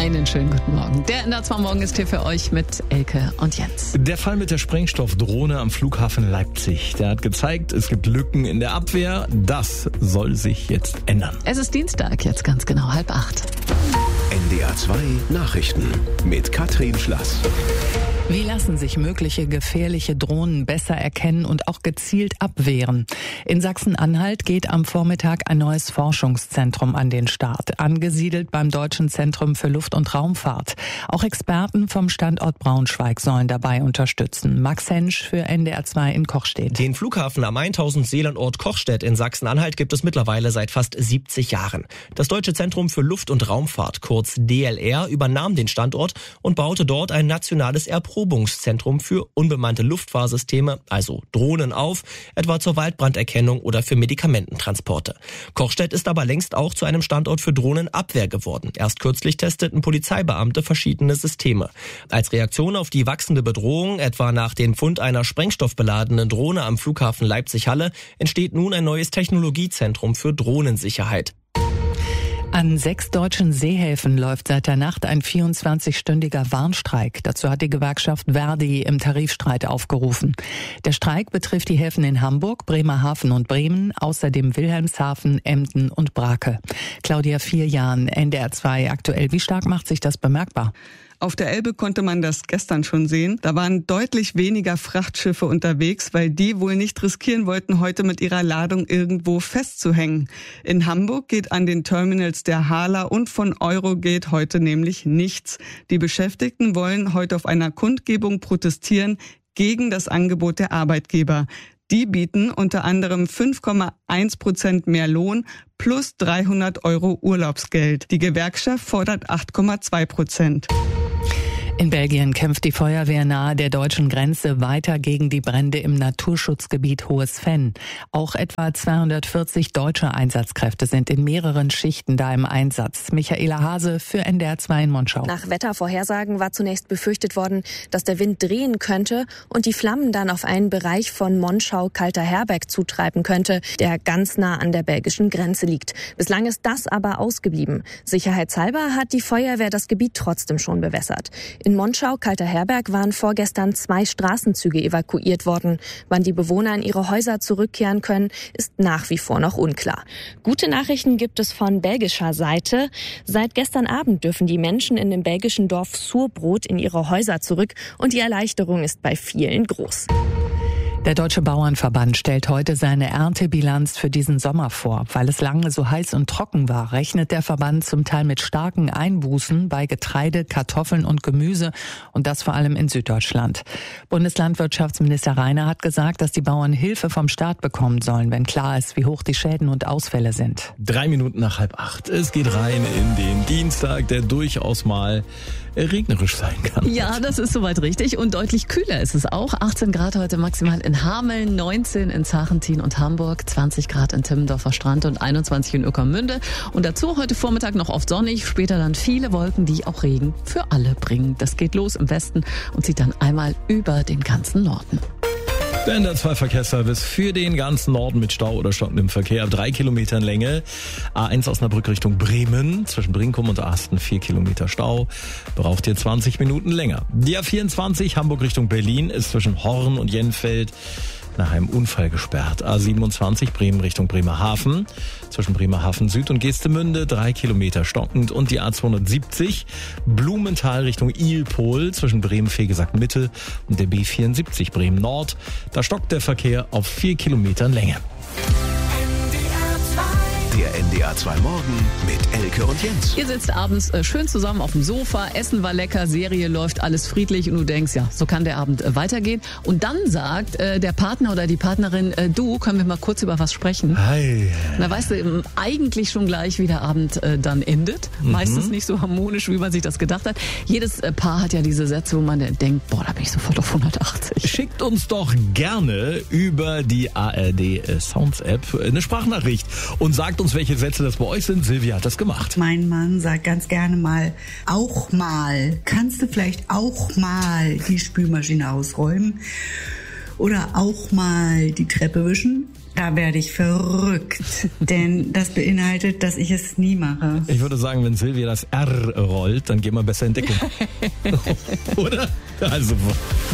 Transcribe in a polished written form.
Einen schönen guten Morgen. Der NDR2 Morgen ist hier für euch mit Elke und Jens. Der Fall mit der Sprengstoffdrohne am Flughafen Leipzig, der hat gezeigt, es gibt Lücken in der Abwehr. Das soll sich jetzt ändern. Es ist Dienstag, jetzt ganz genau 7:30. NDR2 Nachrichten mit Katrin Schlass. Wie lassen sich mögliche gefährliche Drohnen besser erkennen und auch gezielt abwehren? In Sachsen-Anhalt geht am Vormittag ein neues Forschungszentrum an den Start, angesiedelt beim Deutschen Zentrum für Luft- und Raumfahrt. Auch Experten vom Standort Braunschweig sollen dabei unterstützen. Max Hensch für NDR2 in Kochstedt. Den Flughafen am 1000 Seelandort Kochstedt in Sachsen-Anhalt gibt es mittlerweile seit fast 70 Jahren. Das Deutsche Zentrum für Luft- und Raumfahrt, kurz DLR, übernahm den Standort und baute dort ein nationales Erprobungszentrum für unbemannte Luftfahrsysteme, also Drohnen auf, etwa zur Waldbranderkennung oder für Medikamententransporte. Kochstedt ist aber längst auch zu einem Standort für Drohnenabwehr geworden. Erst kürzlich testeten Polizeibeamte verschiedene Systeme. Als Reaktion auf die wachsende Bedrohung, etwa nach dem Fund einer sprengstoffbeladenen Drohne am Flughafen Leipzig-Halle, entsteht nun ein neues Technologiezentrum für Drohnensicherheit. An 6 deutschen Seehäfen läuft seit der Nacht ein 24-stündiger Warnstreik. Dazu hat die Gewerkschaft Verdi im Tarifstreit aufgerufen. Der Streik betrifft die Häfen in Hamburg, Bremerhaven und Bremen, außerdem Wilhelmshaven, Emden und Brake. Claudia Vierjahn, NDR2 aktuell. Wie stark macht sich das bemerkbar? Auf der Elbe konnte man das gestern schon sehen. Da waren deutlich weniger Frachtschiffe unterwegs, weil die wohl nicht riskieren wollten, heute mit ihrer Ladung irgendwo festzuhängen. In Hamburg geht an den Terminals der Hala und von Eurogate heute nämlich nichts. Die Beschäftigten wollen heute auf einer Kundgebung protestieren gegen das Angebot der Arbeitgeber. Die bieten unter anderem 5,1% mehr Lohn plus 300 € Urlaubsgeld. Die Gewerkschaft fordert 8,2%. In Belgien kämpft die Feuerwehr nahe der deutschen Grenze weiter gegen die Brände im Naturschutzgebiet Hohes Venn. Auch etwa 240 deutsche Einsatzkräfte sind in mehreren Schichten da im Einsatz. Michaela Hase für NDR2 in Monschau. Nach Wettervorhersagen war zunächst befürchtet worden, dass der Wind drehen könnte und die Flammen dann auf einen Bereich von Monschau-Kalter-Herberg zutreiben könnte, der ganz nah an der belgischen Grenze liegt. Bislang ist das aber ausgeblieben. Sicherheitshalber hat die Feuerwehr das Gebiet trotzdem schon bewässert. In Monschau-Kalter-Herberg waren vorgestern 2 Straßenzüge evakuiert worden. Wann die Bewohner in ihre Häuser zurückkehren können, ist nach wie vor noch unklar. Gute Nachrichten gibt es von belgischer Seite. Seit gestern Abend dürfen die Menschen in dem belgischen Dorf Surbrot in ihre Häuser zurück und die Erleichterung ist bei vielen groß. Der Deutsche Bauernverband stellt heute seine Erntebilanz für diesen Sommer vor. Weil es lange so heiß und trocken war, rechnet der Verband zum Teil mit starken Einbußen bei Getreide, Kartoffeln und Gemüse und das vor allem in Süddeutschland. Bundeslandwirtschaftsminister Rainer hat gesagt, dass die Bauern Hilfe vom Staat bekommen sollen, wenn klar ist, wie hoch die Schäden und Ausfälle sind. 3 Minuten nach 7:30. Es geht rein in den Dienstag, der durchaus mal regnerisch sein kann. Ja, das ist soweit richtig und deutlich kühler ist es auch. 18 Grad heute maximal in Hameln, 19 in Zachentin und Hamburg, 20 Grad in Timmendorfer Strand und 21 in Ueckermünde. Und dazu heute Vormittag noch oft sonnig, später dann viele Wolken, die auch Regen für alle bringen. Das geht los im Westen und zieht dann einmal über den ganzen Norden. Der NDR2 Verkehrsservice für den ganzen Norden mit Stau oder stockendem Verkehr. 3 Kilometern Länge. A1 Osnabrück Richtung Bremen. Zwischen Brinkum und Asten 4 Kilometer Stau. Braucht ihr 20 Minuten länger. Die A24 Hamburg Richtung Berlin ist zwischen Horn und Jenfeld nach einem Unfall gesperrt. A27 Bremen Richtung Bremerhaven. Zwischen Bremerhaven Süd und Geestemünde 3 Kilometer stockend. Und die A270 Blumenthal Richtung Ilpol zwischen Bremen-Vegesack Mitte und der B74 Bremen Nord. Da stockt der Verkehr auf 4 Kilometern Länge. Der NDR2 Morgen mit Elke und Jens. Ihr sitzt abends schön zusammen auf dem Sofa, Essen war lecker, Serie läuft, alles friedlich und du denkst, ja, so kann der Abend weitergehen. Und dann sagt der Partner oder die Partnerin, du, können wir mal kurz über was sprechen? Hi. Na, weißt du, eigentlich schon gleich, wie der Abend dann endet. Meistens nicht so harmonisch, wie man sich das gedacht hat. Jedes Paar hat ja diese Sätze, wo man denkt, boah, da bin ich sofort auf 180. Schickt uns doch gerne über die ARD Sounds App eine Sprachnachricht und sagt uns, welche Sätze das bei euch sind. Silvia hat das gemacht. Mein Mann sagt ganz gerne mal, auch mal. Kannst du vielleicht auch mal die Spülmaschine ausräumen? Oder auch mal die Treppe wischen? Da werde ich verrückt, denn das beinhaltet, dass ich es nie mache. Ich würde sagen, wenn Silvia das R rollt, dann gehen wir besser in Deckung. Oder? Also